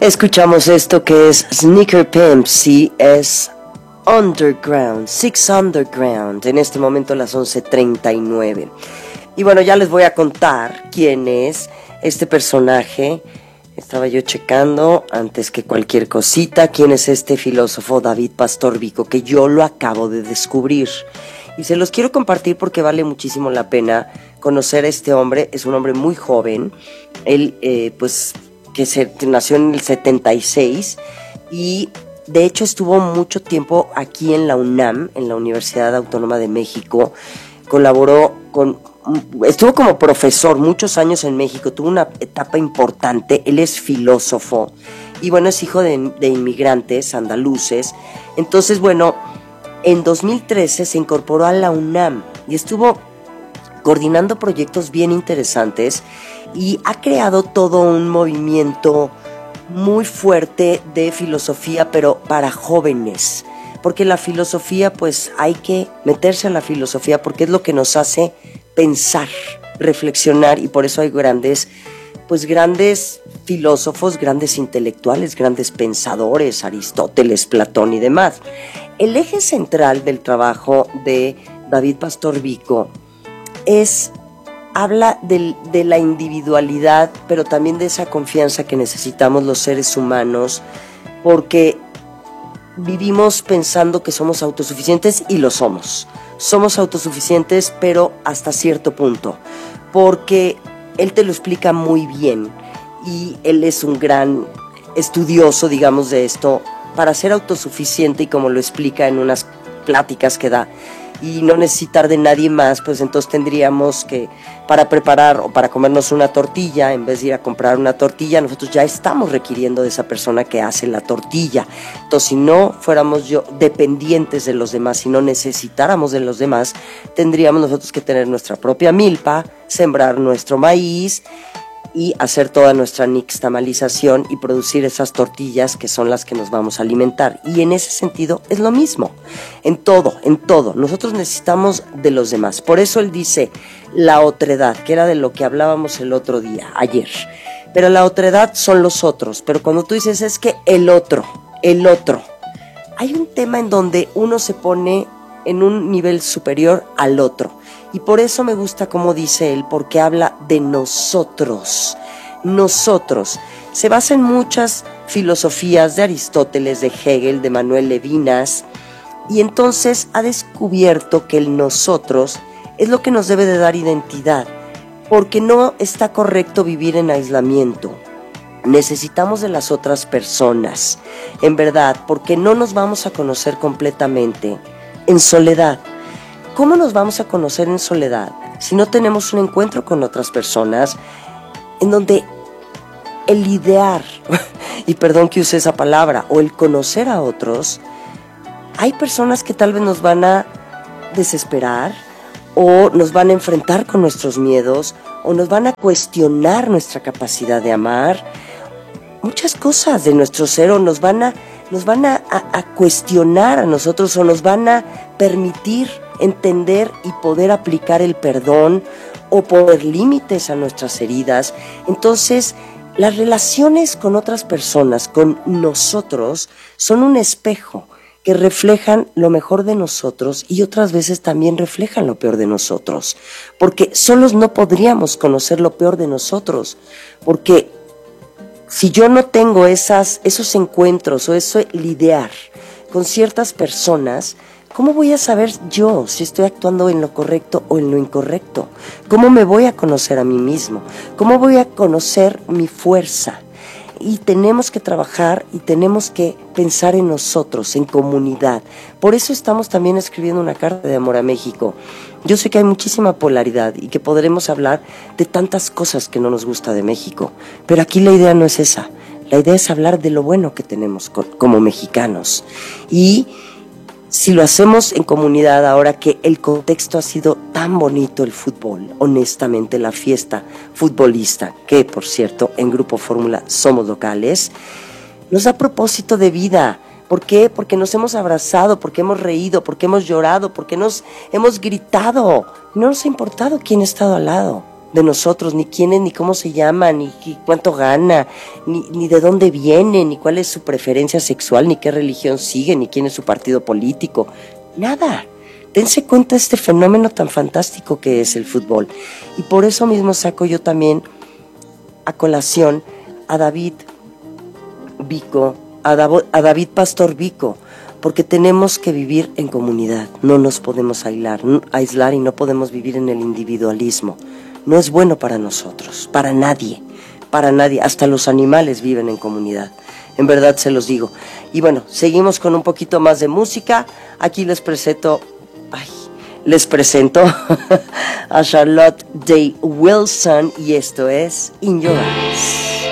Escuchamos esto que es Sneaker Pimp, sí, es Underground, Six Underground, en este momento las 11:39. Y bueno, ya les voy a contar quién es este personaje. Estaba yo checando, antes que cualquier cosita, quién es este filósofo David Pastor Vico, que yo lo acabo de descubrir. Y se los quiero compartir porque vale muchísimo la pena conocer a este hombre. Es un hombre muy joven. Él, que nació en el 76 y de hecho estuvo mucho tiempo aquí en la UNAM, en la Universidad Autónoma de México. Estuvo como profesor muchos años en México, tuvo una etapa importante. Él es filósofo y bueno, es hijo de inmigrantes andaluces. Entonces, bueno, en 2013 se incorporó a la UNAM y estuvo coordinando proyectos bien interesantes y ha creado todo un movimiento muy fuerte de filosofía, pero para jóvenes, porque la filosofía, pues hay que meterse a la filosofía porque es lo que nos hace pensar, reflexionar, y por eso hay grandes filósofos, grandes intelectuales, grandes pensadores, Aristóteles, Platón y demás. El eje central del trabajo de David Pastor Vico habla de la individualidad, pero también de esa confianza que necesitamos los seres humanos, porque vivimos pensando que somos autosuficientes y lo somos. Somos autosuficientes, pero hasta cierto punto, porque él te lo explica muy bien y él es un gran estudioso, digamos, de esto, para ser autosuficiente, y como lo explica en unas pláticas que da, y no necesitar de nadie más, pues entonces tendríamos que, para preparar o para comernos una tortilla, en vez de ir a comprar una tortilla, nosotros ya estamos requiriendo de esa persona que hace la tortilla. Entonces, si no fuéramos dependientes de los demás, si no necesitáramos de los demás, tendríamos nosotros que tener nuestra propia milpa, sembrar nuestro maíz y hacer toda nuestra nixtamalización y producir esas tortillas que son las que nos vamos a alimentar. Y en ese sentido es lo mismo, en todo. Nosotros necesitamos de los demás. Por eso él dice la otredad, que era de lo que hablábamos el otro día, ayer. Pero la otredad son los otros. Pero cuando tú dices es que el otro, hay un tema en donde uno se pone en un nivel superior al otro. Y por eso me gusta como dice él, porque habla de nosotros. Nosotros. Se basa en muchas filosofías de Aristóteles, de Hegel, de Manuel Levinas, y entonces ha descubierto que el nosotros es lo que nos debe de dar identidad, porque no está correcto vivir en aislamiento. Necesitamos de las otras personas, en verdad, porque no nos vamos a conocer completamente en soledad. ¿Cómo nos vamos a conocer en soledad si no tenemos un encuentro con otras personas en donde el idear, y perdón que use esa palabra, o el conocer a otros, hay personas que tal vez nos van a desesperar o nos van a enfrentar con nuestros miedos o nos van a cuestionar nuestra capacidad de amar? Muchas cosas de nuestro ser o nos van a cuestionar a nosotros o nos van a permitir entender y poder aplicar el perdón o poner límites a nuestras heridas. Entonces, las relaciones con otras personas, con nosotros, son un espejo que reflejan lo mejor de nosotros y otras veces también reflejan lo peor de nosotros, porque solos no podríamos conocer lo peor de nosotros, porque si yo no tengo esos encuentros o eso lidiar con ciertas personas, ¿cómo voy a saber yo si estoy actuando en lo correcto o en lo incorrecto? ¿Cómo me voy a conocer a mí mismo? ¿Cómo voy a conocer mi fuerza? Y tenemos que trabajar y tenemos que pensar en nosotros, en comunidad. Por eso estamos también escribiendo una carta de amor a México. Yo sé que hay muchísima polaridad y que podremos hablar de tantas cosas que no nos gusta de México, pero aquí la idea no es esa. La idea es hablar de lo bueno que tenemos como mexicanos. Y si lo hacemos en comunidad, ahora que el contexto ha sido tan bonito, el fútbol, honestamente la fiesta futbolista, que por cierto en Grupo Fórmula somos locales, nos da propósito de vida. ¿Por qué? Porque nos hemos abrazado, porque hemos reído, porque hemos llorado, porque nos hemos gritado. No nos ha importado quién ha estado al lado. de nosotros, ni quién es, ni cómo se llama, ni cuánto gana, ni de dónde viene, ni cuál es su preferencia sexual, ni qué religión sigue, ni quién es su partido político. Nada. Dense cuenta de este fenómeno tan fantástico que es el fútbol. Y por eso mismo saco yo también a colación a David Vico, a David Pastor Vico, porque tenemos que vivir en comunidad, no nos podemos aislar y no podemos vivir en el individualismo. No es bueno para nosotros, para nadie, hasta los animales viven en comunidad, en verdad se los digo. Y bueno, seguimos con un poquito más de música. Aquí les presento a Charlotte Day Wilson y esto es In Your Eyes.